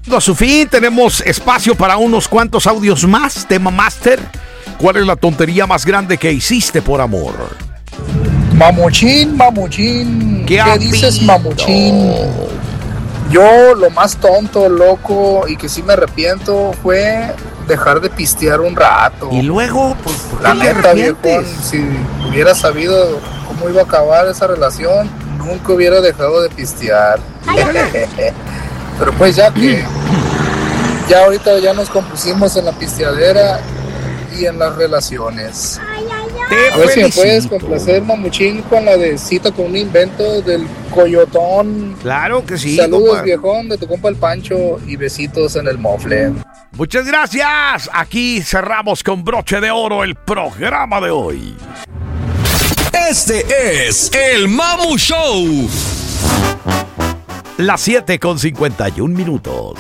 A su fin, tenemos espacio para unos cuantos audios más. Tema Master. ¿Cuál es la tontería más grande que hiciste por amor? Mamuchín, mamuchín. ¿Qué dices, habido? mamuchín? Yo lo más tonto, loco y que sí me arrepiento fue dejar de pistear un rato. Y luego, pues, ¿por La qué te neta, viejón, arrepientes? si hubiera sabido cómo iba a acabar esa relación, nunca hubiera dejado de pistear. Pero pues ya que ya ahorita ya nos compusimos en la pisteadera y en las relaciones. Te A ver si me puedes felicito. complacer, mamuchín, con la de Cita con un invento del Coyotón. Claro que sí, Saludos, compa. viejón, de tu compa el Pancho y besitos en el mofle. Muchas gracias. Aquí cerramos con broche de oro el programa de hoy. Este es el Mamu Show. Las 7:51.